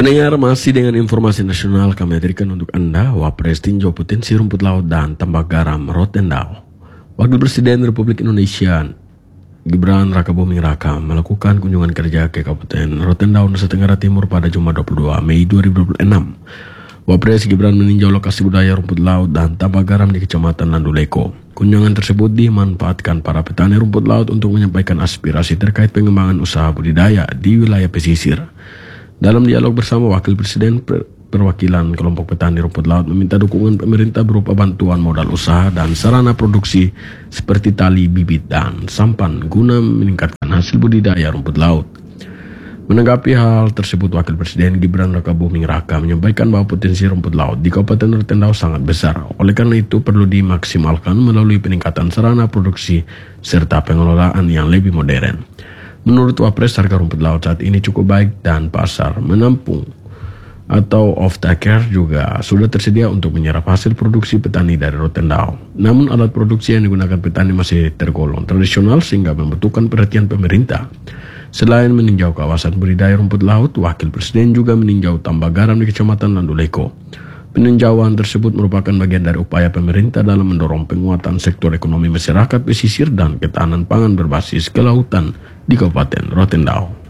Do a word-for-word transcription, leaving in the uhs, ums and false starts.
Pendengar, masih dengan informasi nasional kami hadirkan untuk Anda Wapres tinjau potensi rumput laut dan tambak garam Rotendao. Wakil Presiden Republik Indonesia Gibran Rakabuming Raka melakukan kunjungan kerja ke Kabupaten Rotendao, Nusa Tenggara Timur pada Jumat dua puluh dua Mei dua ribu dua puluh enam. Wapres Gibran meninjau lokasi budaya rumput laut dan tambak garam di Kecamatan Landuleko. Kunjungan tersebut dimanfaatkan para petani rumput laut untuk menyampaikan aspirasi terkait pengembangan usaha budidaya di wilayah pesisir. Dalam dialog bersama Wakil Presiden, perwakilan kelompok petani rumput laut meminta dukungan pemerintah berupa bantuan modal usaha dan sarana produksi seperti tali, bibit, dan sampan guna meningkatkan hasil budidaya rumput laut. Menanggapi hal tersebut, Wakil Presiden Gibran Rakabuming Raka menyampaikan bahwa potensi rumput laut di Kabupaten Rotendao sangat besar. Oleh karena itu perlu dimaksimalkan melalui peningkatan sarana produksi serta pengelolaan yang lebih modern. Menurut Wapres, harga rumput laut saat ini cukup baik dan pasar menampung atau off-taker juga sudah tersedia untuk menyerap hasil produksi petani dari Rotendao. Namun alat produksi yang digunakan petani masih tergolong tradisional sehingga membutuhkan perhatian pemerintah. Selain meninjau kawasan budidaya rumput laut, Wakil Presiden juga meninjau tambak garam di Kecamatan Landuleko. Peninjauan tersebut merupakan bagian dari upaya pemerintah dalam mendorong penguatan sektor ekonomi masyarakat pesisir dan ketahanan pangan berbasis kelautan di Kabupaten Rotendao.